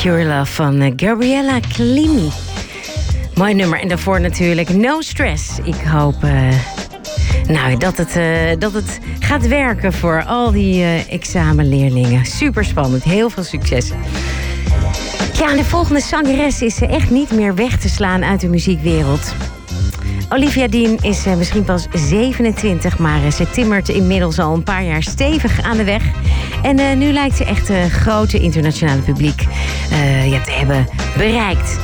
Pure Love van Gabriella Clini. Mooi nummer. En daarvoor natuurlijk No Stress. Ik hoop dat het gaat werken voor al die examenleerlingen. Super spannend. Heel veel succes. Ja, en de volgende zangeres is echt niet meer weg te slaan uit de muziekwereld. Olivia Dean is misschien pas 27, maar ze timmert inmiddels al een paar jaar stevig aan de weg. En nu lijkt ze echt een grote internationale publiek te hebben bereikt.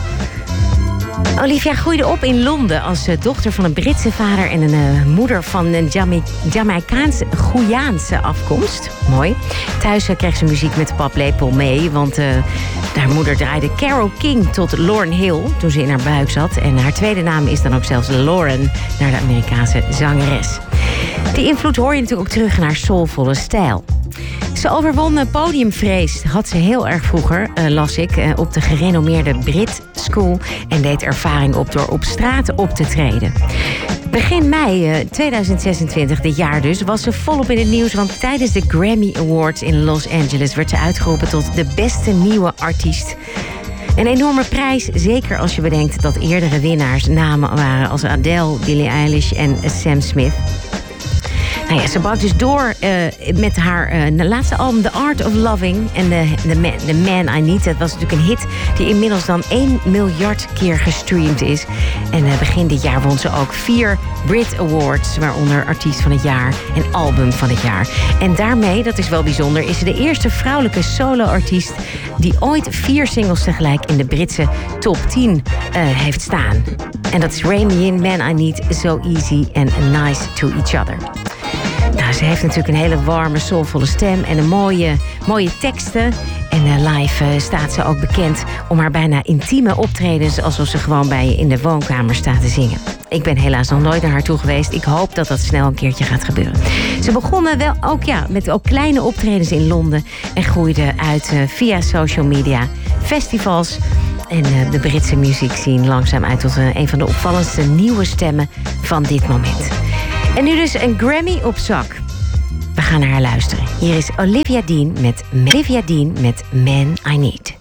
Olivia groeide op in Londen als dochter van een Britse vader en een moeder van een Jamaicaanse-Guyaanse afkomst. Mooi. Thuis kreeg ze muziek met de paplepel mee, want haar moeder draaide Carole King tot Lauryn Hill toen ze in haar buik zat. En haar tweede naam is dan ook zelfs Lauren, naar de Amerikaanse zangeres. Die invloed hoor je natuurlijk ook terug in haar soulvolle stijl. Ze overwon podiumvrees, had ze heel erg vroeger, las ik, op de gerenommeerde Brit School en deed ervaring op door op straat op te treden. Begin mei 2026, dit jaar dus, was ze volop in het nieuws, want tijdens de Grammy Awards in Los Angeles werd ze uitgeroepen tot de beste nieuwe artiest. Een enorme prijs, zeker als je bedenkt dat eerdere winnaars namen waren als Adele, Billie Eilish en Sam Smith. Nou ja, ze brak dus door met haar laatste album The Art of Loving en The Man I Need. Dat was natuurlijk een hit die inmiddels dan 1 miljard keer gestreamd is. En begin dit jaar won ze ook 4 Brit Awards, waaronder Artiest van het Jaar en Album van het Jaar. En daarmee, dat is wel bijzonder, is ze de eerste vrouwelijke solo-artiest die ooit 4 singles tegelijk in de Britse top 10 heeft staan. En dat is Rain Me In, Man I Need, So Easy en Nice To Each Other. Nou, ze heeft natuurlijk een hele warme, soulvolle stem en een mooie teksten. En live staat ze ook bekend om haar bijna intieme optredens, alsof ze gewoon bij je in de woonkamer staat te zingen. Ik ben helaas nog nooit naar haar toe geweest. Ik hoop dat dat snel een keertje gaat gebeuren. Ze begonnen wel ook met kleine optredens in Londen en groeide uit via social media, festivals en de Britse muziek scene langzaam uit tot een van de opvallendste nieuwe stemmen van dit moment. En nu dus een Grammy op zak. We gaan naar haar luisteren. Hier is Olivia Dean met Man I Need.